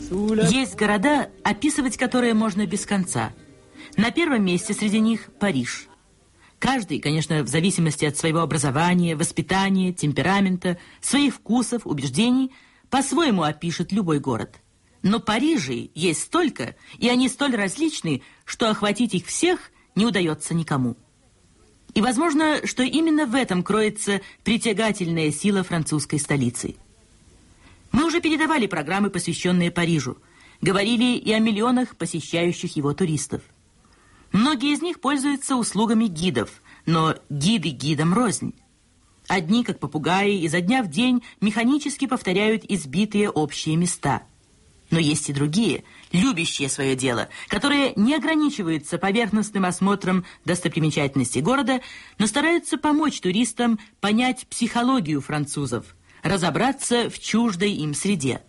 Есть города, описывать которые можно без конца. На первом месте среди них Париж. Каждый, конечно, в зависимости от своего образования, воспитания, темперамента, своих вкусов, убеждений, по-своему опишет любой город. Но Парижей есть столько, и они столь различны, что охватить их всех не удается никому. И возможно, что именно в этом кроется притягательная сила французской столицы. Мы уже передавали программы, посвященные Парижу, говорили и о миллионах посещающих его туристов. Многие из них пользуются услугами гидов, но гиды гидам рознь. Одни, как попугаи, изо дня в день механически повторяют избитые общие места. Но есть и другие, любящие свое дело, которые не ограничиваются поверхностным осмотром достопримечательностей города, но стараются помочь туристам понять психологию французов, разобраться в чуждой им среде.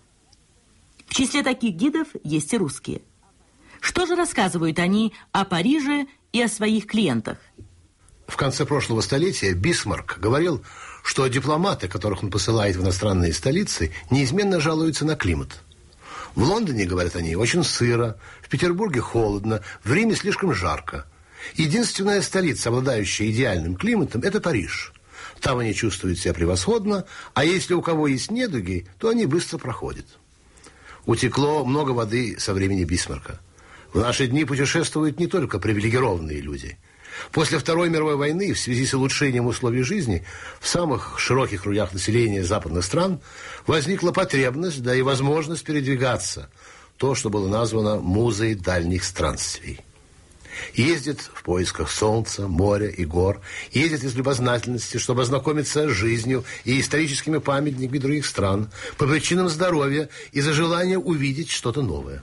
В числе таких гидов есть и русские. Что же рассказывают они о Париже и о своих клиентах? В конце прошлого столетия Бисмарк говорил, что дипломаты, которых он посылает в иностранные столицы, неизменно жалуются на климат. В Лондоне, говорят они, очень сыро, в Петербурге холодно, в Риме слишком жарко. Единственная столица, обладающая идеальным климатом, это Париж. Там они чувствуют себя превосходно, а если у кого есть недуги, то они быстро проходят. Утекло много воды со времени Бисмарка. В наши дни путешествуют не только привилегированные люди. После Второй мировой войны, в связи с улучшением условий жизни, в самых широких кругах населения западных стран возникла потребность, да и возможность передвигаться. То, что было названо музой дальних странствий. Ездит в поисках солнца, моря и гор. Ездит из любознательности, чтобы ознакомиться с жизнью и историческими памятниками других стран, по причинам здоровья и за желание увидеть что-то новое.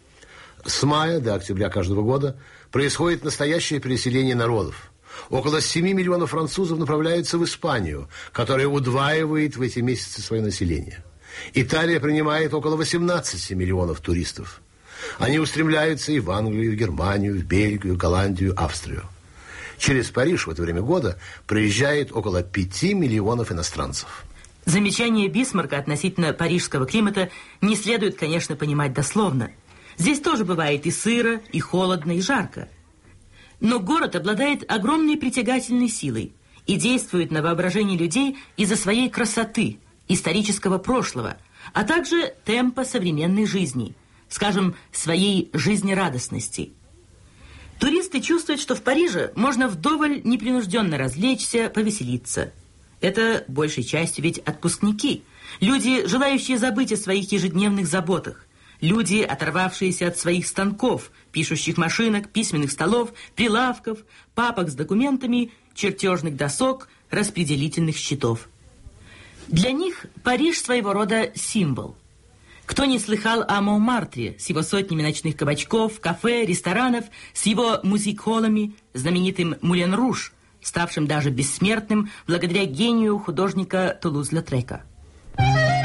С мая до октября каждого года происходит настоящее переселение народов. Около 7 миллионов французов направляются в Испанию, которая удваивает в эти месяцы свое население. Италия принимает около 18 миллионов туристов. Они устремляются и в Англию, в Германию, в Бельгию, Голландию, Австрию. Через Париж в это время года приезжает около 5 миллионов иностранцев. Замечание Бисмарка относительно парижского климата не следует, конечно, понимать дословно. Здесь тоже бывает и сыро, и холодно, и жарко. Но город обладает огромной притягательной силой и действует на воображение людей из-за своей красоты, исторического прошлого, а также темпа современной жизни, скажем, своей жизнерадостности. Туристы чувствуют, что в Париже можно вдоволь непринужденно развлечься, повеселиться. Это большей частью ведь отпускники, люди, желающие забыть о своих ежедневных заботах. Люди, оторвавшиеся от своих станков, пишущих машинок, письменных столов, прилавков, папок с документами, чертежных досок, распределительных счетов. Для них Париж своего рода символ. Кто не слыхал о Монмартре с его сотнями ночных кабачков, кафе, ресторанов, с его мюзик-холлами, знаменитым Мулен Руж, ставшим даже бессмертным благодаря гению художника Тулуз-Лотрека.